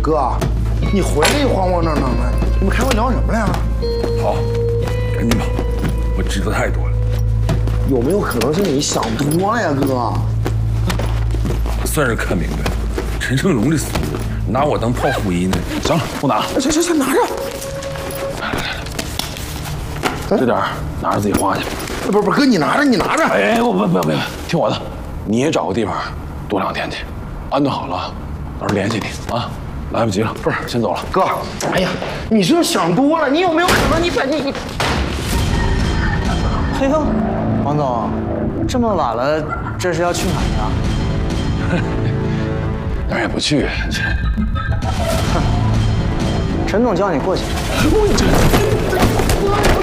哥，你回来慌慌张张的，你们开会聊什么呀？ 好，赶紧跑，我知道太多了。 有没有可能是你想多了呀，哥？ 我算是看明白了，陈胜荣这孙子拿我当炮灰呢。 行了，不拿了。 行，拿着。 这点拿着自己花去。 不是，哥，你拿着。 哎，不，听我的，你也找个地方多2天去，安顿好了，到时候联系你啊。来不及了，不是，先走了。 哥，哎呀，你是不是想多了？你有没有可能你把你？ 嘿呦，王总，这么晚了，这是要去哪儿呀？ 哪儿也不去。 哼，陈总叫你过去。